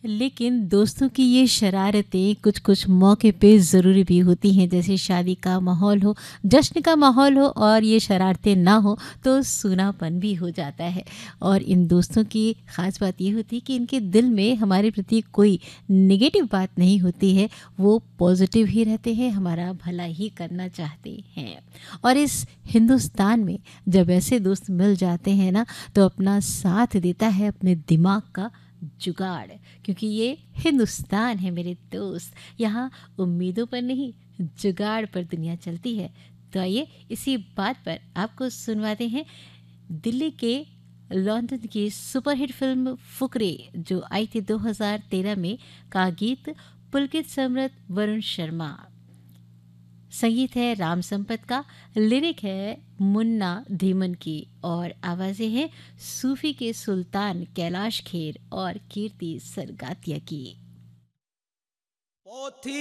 लेकिन दोस्तों की ये शरारतें कुछ कुछ मौके पे ज़रूरी भी होती हैं, जैसे शादी का माहौल हो, जश्न का माहौल हो और ये शरारतें ना हो तो सूनापन भी हो जाता है। और इन दोस्तों की ख़ास बात ये होती है कि इनके दिल में हमारे प्रति कोई नेगेटिव बात नहीं होती है, वो पॉजिटिव ही रहते हैं, हमारा भला ही करना चाहते हैं। और इस हिंदुस्तान में जब ऐसे दोस्त मिल जाते हैं ना, तो अपना साथ देता है अपने दिमाग का जुगाड़, क्योंकि ये हिंदुस्तान है मेरे दोस्त, यहाँ उम्मीदों पर नहीं जुगाड़ पर दुनिया चलती है। तो आइए इसी बात पर आपको सुनवाते हैं दिल्ली के लॉन्डन की सुपरहिट फिल्म फुकरे, जो आई थी 2013 में, का गीत पुलकित सम्राट वरुण शर्मा, संगीत है राम संपत का, लिरिक है मुन्ना धीमन की और आवाज़ें हैं सूफी के सुल्तान कैलाश खेर और कीर्ति सरगातिया की। पोथी